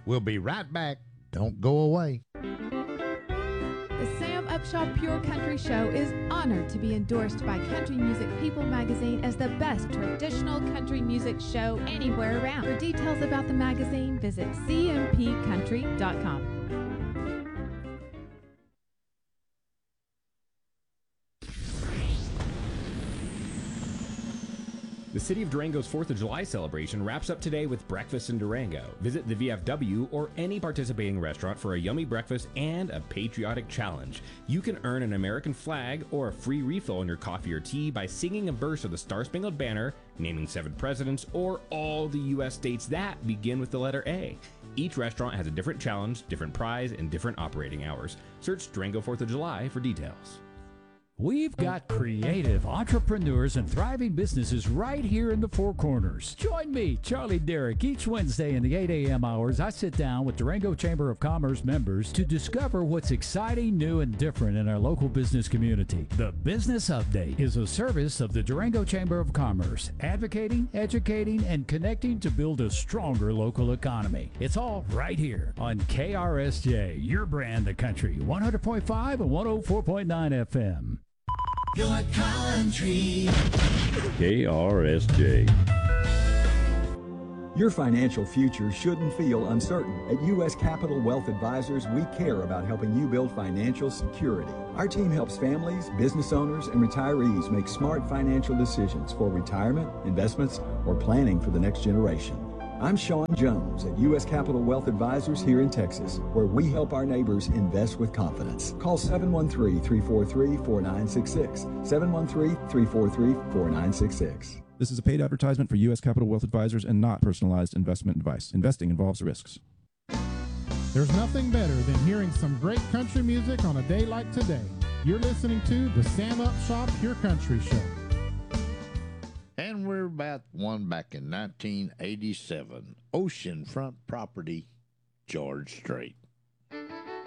We'll be right back. Don't go away. The Sam Upshaw Pure Country Show is honored to be endorsed by Country Music People magazine as the best traditional country music show anywhere around. For details about the magazine, visit cmpcountry.com. The City of Durango's 4th of July celebration wraps up today with breakfast in Durango. Visit the VFW or any participating restaurant for a yummy breakfast and a patriotic challenge. You can earn an American flag or a free refill on your coffee or tea by singing a verse of the Star-Spangled Banner, naming 7 presidents, or all the U.S. states that begin with the letter A. Each restaurant has a different challenge, different prize, and different operating hours. Search Durango 4th of July for details. We've got creative entrepreneurs and thriving businesses right here in the Four Corners. Join me, Charlie Derrick, each Wednesday in the 8 a.m. hours. I sit down with Durango Chamber of Commerce members to discover what's exciting, new, and different in our local business community. The Business Update is a service of the Durango Chamber of Commerce, advocating, educating, and connecting to build a stronger local economy. It's all right here on KRSJ, your brand of country, 100.5 and 104.9 FM. Your country. KRSJ. Your financial future shouldn't feel uncertain. At U.S. Capital Wealth Advisors, we care about helping you build financial security. Our team helps families, business owners, and retirees make smart financial decisions for retirement, investments, or planning for the next generation. I'm Sean Jones at U.S. Capital Wealth Advisors here in Texas, where we help our neighbors invest with confidence. Call 713-343-4966. 713-343-4966. This is a paid advertisement for U.S. Capital Wealth Advisors and not personalized investment advice. Investing involves risks. There's nothing better than hearing some great country music on a day like today. You're listening to the Sam Upshaw Pure Country Show. And we're back in 1987. Oceanfront Property, George Strait.